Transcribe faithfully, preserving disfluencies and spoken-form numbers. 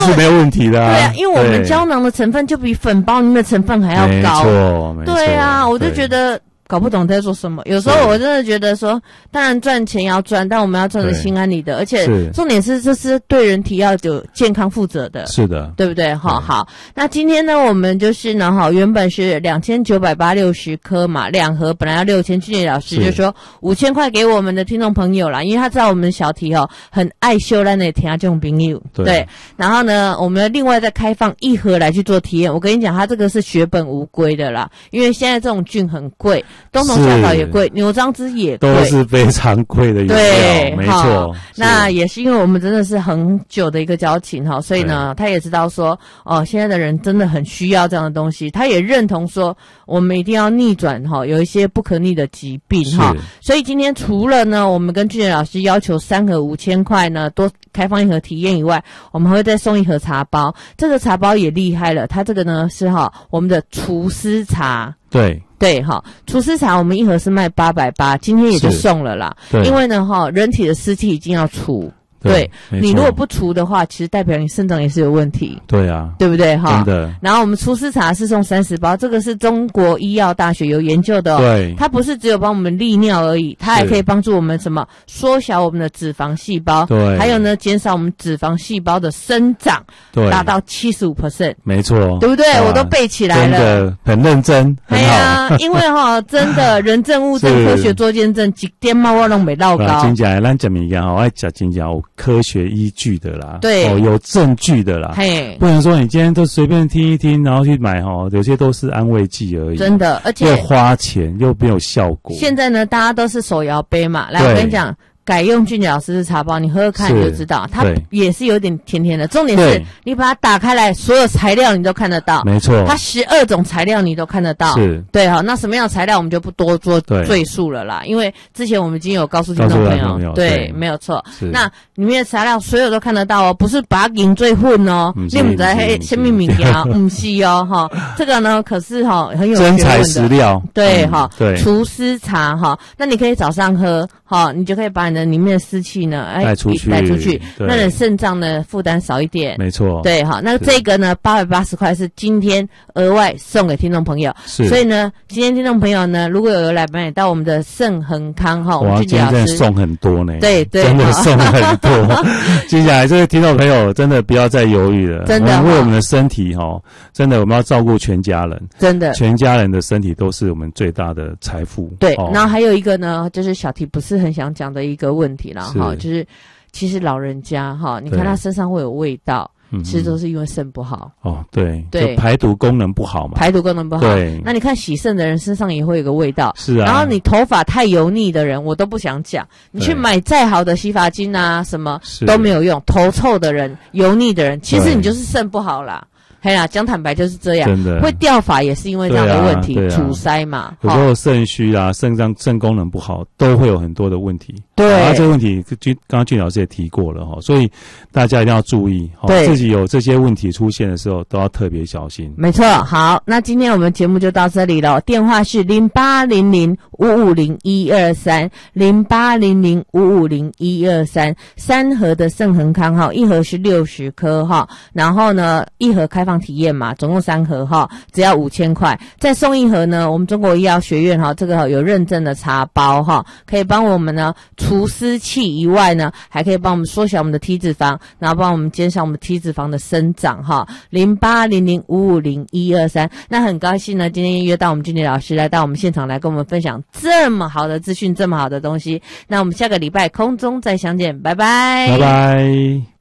是没有问题的啊。 对啊，因为我们胶囊的成分就比粉包里面的成分还要高。 没错，没错。 对啊，我就觉得搞不懂在做什么。有时候我真的觉得说，当然赚钱要赚，但我们要赚得心安理得，而且重点是这是对人体要有健康负责的。 是的， 对不对？好，好。那今天呢，我们就是呢，哈，原本是两千九百八六十颗嘛，两盒本来要六千，俊杰老师就说五千块给我们的听众朋友啦，因为他知道我们的小题哦很爱秀咱的听众朋友，对。然后呢，我们另外再开放一盒来去做体验。我跟你讲，他这个是血本无归的啦，因为现在这种菌很贵。冬虫夏草也贵，牛樟芝也贵， 都是非常贵的原料，对，没错。 那也是因为我们真的是很久的一个交情哈，所以呢，他也知道说，哦，现在的人真的很需要这样的东西，他也认同说，我们一定要逆转哈，有一些不可逆的疾病哈。所以今天除了呢，我们跟俊杰老师要求三盒五千块呢，多开放一盒体验以外，我们会再送一盒茶包。这个茶包也厉害了，它这个呢是哈我们的除湿茶。 对对哈，除湿茶我们一盒是卖八百八，今天也就送了啦。因为呢哈，人体的湿气已经要除。对，你如果不除的话，其实代表你肾脏也是有问题。 对啊， 对不对哈？ 真的。 然后我们除湿茶是送三十包，这个是中国医药大学有研究的哦。 对， 它不是只有帮我们利尿而已，它还可以帮助我们什么？缩小我们的脂肪细胞，对，还有呢，减少我们脂肪细胞的生长，对，达到 百分之七十五。 没错， 对不对？啊、我都背起来了， 真的很认真，很好。 对啊，因为哈，真的人证物证，科学做见证，几点嘛我拢没绕高。 真正咱讲物件吼，爱讲真正有科学依据的啦， 对， 哦，有证据的啦，嘿，不能说你今天都随便听一听，然后去买哈，有些都是安慰剂而已， 真的，而且又花钱又没有效果。 现在呢，大家都是手摇杯嘛，来，我跟你讲。改用俊杰老师的茶包，你喝喝看你就知道，它也是有点甜甜的。重点是你把它打开来，所有材料你都看得到， 没错， 它十二种材料你都看得到，是，对哈。那什么样的材料我们就不多做赘述了啦，因为之前我们已经有告诉听众朋友，友对，对没有错。那里面的材料所有都看得到哦，不是把它引最混哦，你们在黑什么物件啊？不是哦，哈，这个呢可是哈很有真材实料， 对哈，对，除湿茶哈，那你可以早上喝，哈，你就可以把你的里面的湿气呢，哎， 带出去， 带出去，让你肾脏的负担少一点。 没错， 对，好，那这个呢，八百八十块是今天额外送给听众朋友。是，所以呢，今天听众朋友呢，如果有来买到我们的盛恒康哈，我们俊杰老师送很多呢， 对对， 真的送很多。接下来这个听众朋友真的不要再犹豫了，真的，为我们的身体哈，真的我们要照顾全家人，真的，全家人的身体都是我们最大的财富。 对，然后还有一个呢，就是小提不是很想讲的一个问题啦，哈，就是其实老人家哈，你看他身上会有味道，其实都是因为肾不好。 哦，对，对，排毒功能不好嘛， 排毒功能不好。对，那你看洗肾的人身上也会有个味道， 是啊。 然后你头发太油腻的人，我都不想讲，你去买再好的洗发精啊，什么都没有用。头臭的人、油腻的人，其实你就是肾不好啦。嘿啦，讲坦白就是这样，真的会掉发也是因为这样的问题，阻塞嘛。 有时候肾虚啊，肾脏肾功能不好，都会有很多的问题。 对， 然后这个问题，君刚刚俊老师也提过了哈，所以大家一定要注意，对，自己有这些问题出现的时候，都要特别小心。 没错，好，那今天我们节目就到这里了，电话是零八零零五五零一二三零八零零五五零一二三，三盒的盛恒康哈，一盒是六十颗哈，然后呢，一盒开放体验嘛，总共三盒哈，只要五千块，再送一盒呢，我们中国医药学院哈，这个有认证的茶包哈，可以帮我们呢除湿气以外呢，还可以帮我们缩小我们的体脂肪，然后帮我们减少我们体脂肪的生长哈。零八零零五五零一二三，那很高兴呢，今天约到我们俊杰老师来到我们现场来跟我们分享这么好的资讯，这么好的东西。那我们下个礼拜空中再相见，拜拜， 拜拜。